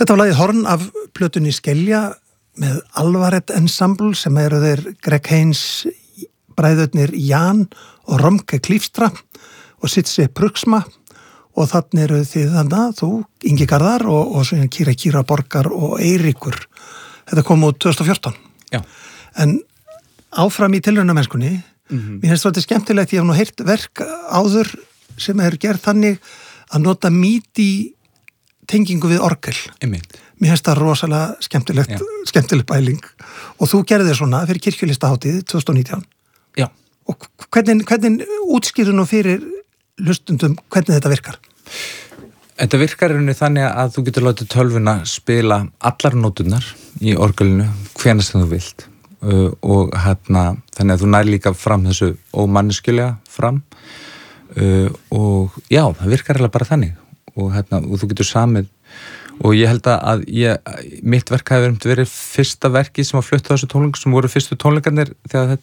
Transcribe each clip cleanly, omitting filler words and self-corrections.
Þetta var lagið Horn af plötunni Skelja með Alvaret Ensemble sem eru þeir Greg Haynes, bræðurnir Jan og Romke Klífstra og Sitsi Pruksma og þannig eru þið þannig, þú, Ingi Garðar og svo Kýra Borgar og Eiríkur. Þetta kom út 2014. Já. En áfram í tilraunamennskunni, mér finnst þetta skemmtilegt, ég hef nú heyrt verk áður sem er gerð þannig að nota MIDI tengingu við orgel. Einmitt. Mér finnst það rosalega skemmtileg bæling og þú gerði svona fyrir kirkjulistahátíð 2019. Já. Og hvernig útskýrðu nú fyrir hlustundum hvernig þetta virkar? Þetta virkar þannig að þú getur látið tölvuna spila allar nóturnar í orgelinu hvenær sem þú vilt og þannig að þú nær líka fram þessu ómanneskjulega fram og já, það virkar eiginlega bara þannig og þú getur samið og ég held að mitt verk hefur verið fyrsta verki sem var flutt á þessu tónleik sem voru fyrstu tónleikarnir þegar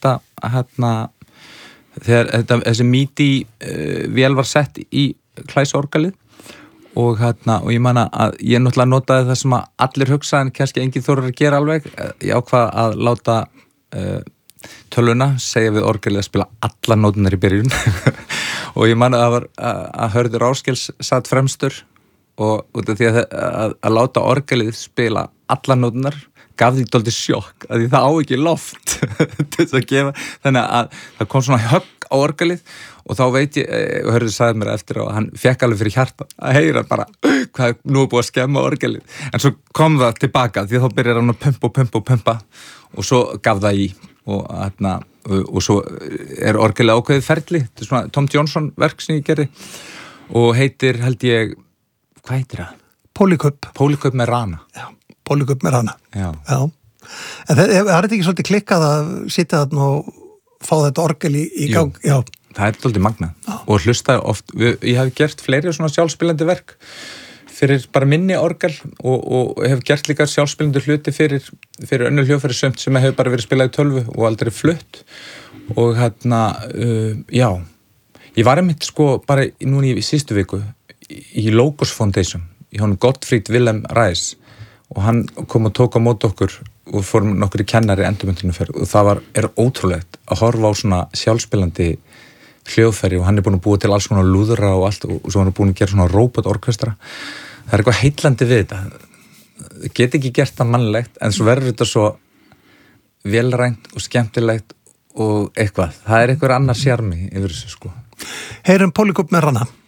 þessi MIDI vél var sett í klæsorgalið og ég man að ég náttúrulega notaði það sem að allir hugsa en kannski enginn þorir að gera alveg ég ákvað að láta tölvuna segja við orgelið að spila allar nótunar í byrjun og ég man að Hörður Áskels satt fremstur og út af því að láta orgelið spila allar nótunar gaf því dálítið sjokk að því það á ekki loft til þess að gefa þannig að það kom svona högg á orgelið og þá veit ég, og Hörður sagði mér eftir og hann fekk alveg fyrir hjarta að heyra bara hvað nú er búið að skemma orgelið en svo kom það tilbaka því þá byrjar hann að pumpa og svo gaf það í og svo er orgelið ákveðið ferli þetta er svona Tom Johnson verk sem ég gerði og heitir held ég hvað heitir það? Polycup með rana Já, Polycup með rana Já. En það er þetta ekki svolítið klikkað að sitja þarna og fá þetta orgel í gang? Já. Það er svolítið magnað og hlusta oft ég hef gert fleiri svona sjálfspilandi verk fyrir bara minni orgel og hef gert líka sjálfspilandi hluti fyrir önnur hljóðfæri sömt sem hefur bara verið spilað í tölvu og aldrei flutt og já ég var einmitt bara núna í síðustu viku í Logos Foundation í honum Gottfried Wilhelm Reis og hann kom og tók á móti okkur og fórum nokkur í kennari endurmenntunarferð og það er ótrúlegt að horfa á svona sjálfspilandi hljóðfæri og hann er búin að búa til alls svona lúðra og allt og svo hann er búin að gera svona robotorkestra það er eitthvað heillandi við þetta það get ekki gert það mannlegt en svo verður þetta svo velrænt og skemmtilegt og eitthvað það er einhver annar sjarmi yfir þessu Heyrum Polycup með rana